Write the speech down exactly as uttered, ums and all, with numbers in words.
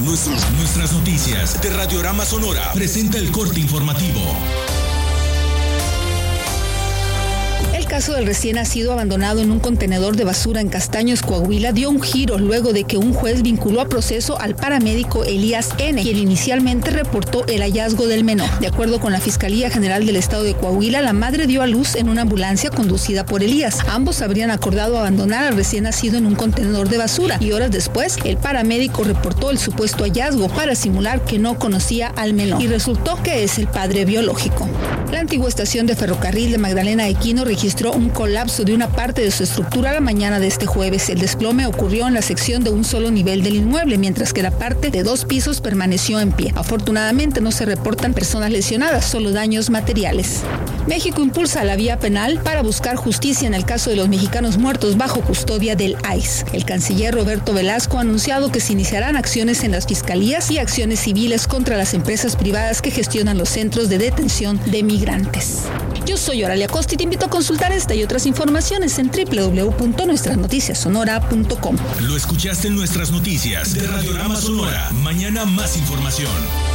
Nuestros, nuestras noticias de Radiorama Sonora presenta el corte informativo. El caso del recién nacido abandonado en un contenedor de basura en Castaños, Coahuila, dio un giro luego de que un juez vinculó a proceso al paramédico Elías N., quien inicialmente reportó el hallazgo del menor. De acuerdo con la Fiscalía General del Estado de Coahuila, la madre dio a luz en una ambulancia conducida por Elías. Ambos habrían acordado abandonar al recién nacido en un contenedor de basura y horas después el paramédico reportó el supuesto hallazgo para simular que no conocía al menor y resultó que es el padre biológico. La antigua estación de ferrocarril de Magdalena Equino registró un colapso de una parte de su estructura la mañana de este jueves. El desplome ocurrió en la sección de un solo nivel del inmueble, mientras que la parte de dos pisos permaneció en pie. Afortunadamente no se reportan personas lesionadas, solo daños materiales. México impulsa la vía penal para buscar justicia en el caso de los mexicanos muertos bajo custodia del I C E. El canciller Roberto Velasco ha anunciado que se iniciarán acciones en las fiscalías y acciones civiles contra las empresas privadas que gestionan los centros de detención de migrantes. Yo soy Oralia Costa y te invito a consultar esta y otras informaciones en doble u doble u doble u punto nuestras noticias sonora punto com. Lo escuchaste en Nuestras Noticias de Radiorama Sonora. Mañana más información.